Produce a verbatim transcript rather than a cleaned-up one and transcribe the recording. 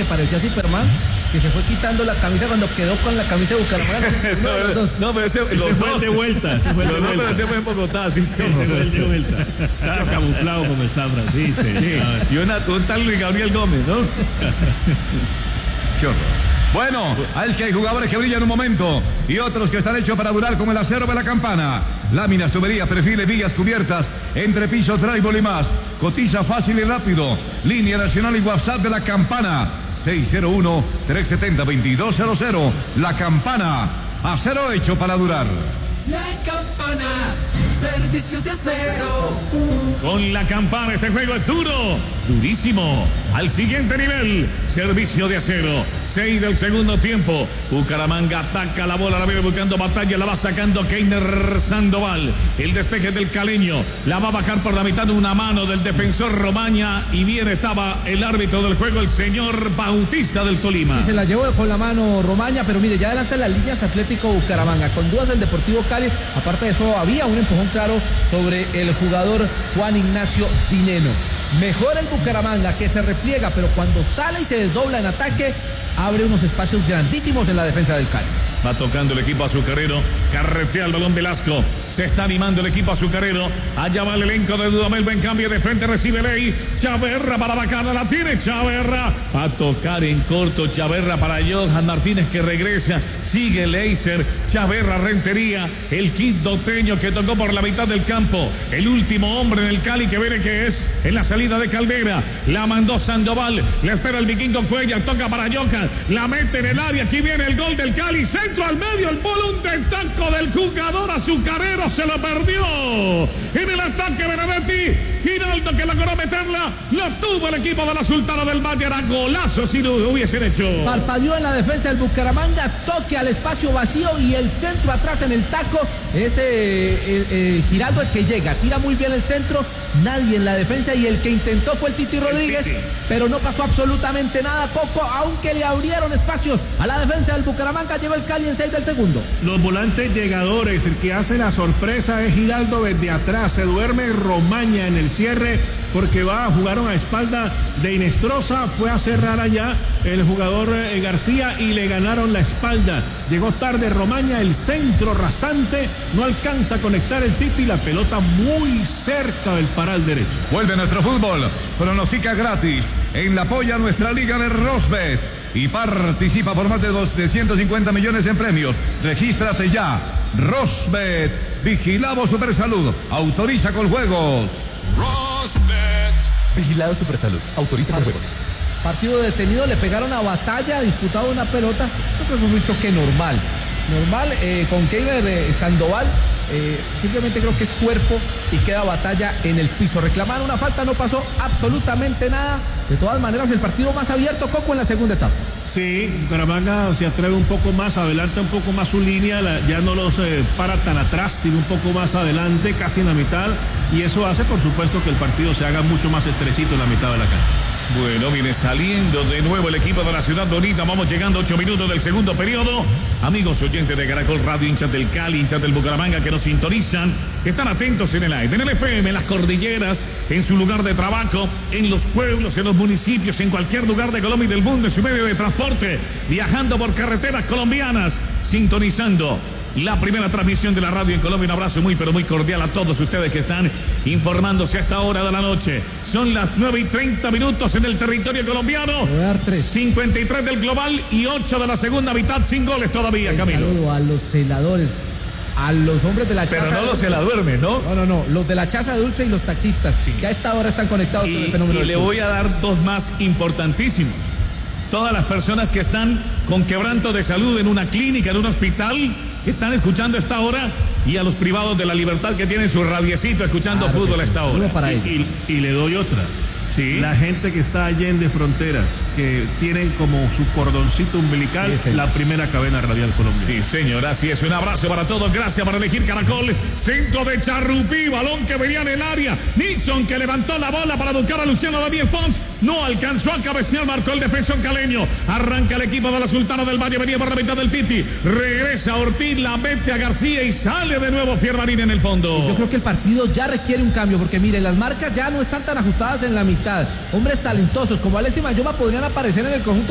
que parecía Superman, que se fue quitando la camisa cuando quedó con la camisa de Bucaramanga. Eso, no, no, pero ese, ese los fue dos. de vuelta. Ese fue el de Los dos, vuelta. pero ese fue en Bogotá, sí, sí. Ese fue el de vuelta. Estaba camuflado como el Zambra, sí, sí. Y una, un tal Luis Gabriel Gómez, ¿no? Qué horror. Bueno, es que hay jugadores que brillan un momento y otros que están hechos para durar como el acero de la campana. Láminas, tuberías, perfiles, vigas, cubiertas, entrepiso, drywall y más. Cotiza fácil y rápido. Línea nacional y WhatsApp de la campana. seis cero uno, tres siete cero, dos dos cero cero. La campana. Acero hecho para durar. La campana, servicios de acero. Con la campana este juego es duro, durísimo. Al siguiente nivel, servicio de acero. seis del segundo tiempo. Bucaramanga ataca la bola, la viene buscando batalla, la va sacando Keiner Sandoval. El despeje del caleño, la va a bajar por la mitad de una mano del defensor Romaña. Y bien estaba el árbitro del juego, el señor Bautista del Tolima. Sí, se la llevó con la mano Romaña, pero mire, ya adelante las líneas Atlético Bucaramanga. Con dudas el Deportivo Cali. Aparte de eso, había un empujón claro sobre el jugador Juan Ignacio Dineno. Mejor el Bucaramanga, que se repliega, pero cuando sale y se desdobla en ataque, abre unos espacios grandísimos en la defensa del Cali. Va tocando el equipo azucarero, carretea el balón Velasco, se está animando el equipo azucarero, allá va el elenco de Dudamel, en cambio de frente recibe Ley, Chaverra para Bacana, la tiene Chaverra, va a tocar en corto Chaverra para Johan Martínez que regresa, sigue Leiser, Chaverra Rentería, el kit doteño que tocó por la mitad del campo, el último hombre en el Cali que viene que es en la salida de Caldera, la mandó Sandoval, le espera el vikingo Cuellar, toca para Johan, la mete en el área, aquí viene el gol del Cali, centro al medio, el bolón de taco del jugador azucarero se lo perdió. En el ataque Benedetti, Giraldo que logró meterla, lo tuvo el equipo de la Sultana del Valle, era golazo si lo hubiesen hecho. Parpadeó en la defensa del Bucaramanga, toque al espacio vacío y el centro atrás en el taco. Es eh, el, eh, Giraldo el que llega, tira muy bien el centro, nadie en la defensa y el que intentó fue el Titi Rodríguez, el Titi. Pero no pasó absolutamente nada, Coco, aunque le abrieron espacios a la defensa del Bucaramanga, llegó el Cali en seis del segundo. Los volantes llegadores, el que hace la sorpresa es Giraldo desde atrás, se duerme Romaña en el cierre porque va, jugaron a espalda de Inestrosa, fue a cerrar allá el jugador eh, García y le ganaron la espalda. Llegó tarde Romaña, el centro rasante, no alcanza a conectar el Titi, la pelota muy cerca del paral derecho. Vuelve nuestro fútbol, pronostica gratis en la polla nuestra liga de Rosbet y participa por más de doscientos cincuenta millones en premios. Regístrate ya. Rosbet, Vigilado Supersalud, autoriza con juegos. Rosbet. Vigilado Supersalud, autoriza con juegos. Partido detenido, le pegaron a Batalla, disputaba una pelota, yo creo que fue un choque normal. Normal, eh, con Keiner eh, Sandoval, eh, simplemente creo que es cuerpo y queda Batalla en el piso. Reclamaron una falta, no pasó absolutamente nada. De todas maneras, el partido más abierto, Coco, en la segunda etapa. Sí, Bucaramanga se atreve un poco más, adelanta un poco más su línea, la, ya no los eh, para tan atrás, sino un poco más adelante, casi en la mitad, y eso hace, por supuesto, que el partido se haga mucho más estrechito en la mitad de la cancha. Bueno, viene saliendo de nuevo el equipo de la Ciudad Bonita. Vamos llegando a ocho minutos del segundo periodo. Amigos oyentes de Caracol Radio, hinchas del Cali, hinchas del Bucaramanga que nos sintonizan, están atentos en el aire, en el F M, en las cordilleras, en su lugar de trabajo, en los pueblos, en los municipios, en cualquier lugar de Colombia y del mundo, en su medio de transporte, viajando por carreteras colombianas, sintonizando la primera transmisión de la radio en Colombia. Un abrazo muy pero muy cordial a todos ustedes que están informándose a esta hora de la noche. Son las nueve y treinta minutos en el territorio colombiano. cincuenta y tres del global y ocho de la segunda mitad sin goles todavía, Un Camilo. saludo a los celadores, a los hombres de la Pero Chaza no de los Dulce. se la duermen, ¿no? No, no, no, los de la Chaza de Dulce y los taxistas, sí, que a esta hora están conectados Y, con el fenómeno. y le voy a dar dos más importantísimos. Todas las personas que están con quebranto de salud en una clínica, en un hospital, que están escuchando a esta hora, y a los privados de la libertad que tienen su radiecito escuchando Claro fútbol que a sí. esta hora. Saludo para ellos. Y, y le doy otra. Sí. La gente que está allende fronteras, que tienen como su cordoncito umbilical Sí, la primera cadena radial colombiana. Sí, señor, así es. Un abrazo para todos. Gracias por elegir Caracol. Centro de Charrupí, balón que venía en el área. Nixon que levantó la bola para buscar a Luciano Daniel Pons. No alcanzó a cabecear, marcó el defensor caleño. Arranca el equipo de la Sultana del Valle. Venía por la mitad del Titi. Regresa Ortiz, la mete a García y sale de nuevo Fiermarín en el fondo. Yo creo que el partido ya requiere un cambio, porque mire, las marcas ya no están tan ajustadas en la mitad. Hombres talentosos como Alexis Mayoma podrían aparecer en el conjunto